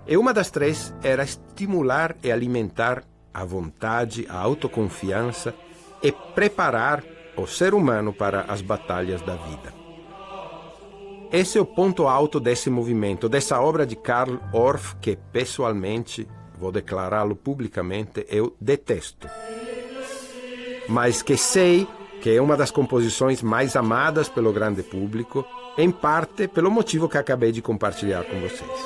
E uma das três era estimular e alimentar a vontade, a autoconfiança e preparar o ser humano para as batalhas da vida. Esse é o ponto alto desse movimento, dessa obra de Carl Orff, que pessoalmente, vou declará-lo publicamente, eu detesto. Mas que sei que é uma das composições mais amadas pelo grande público, em parte pelo motivo que acabei de compartilhar com vocês.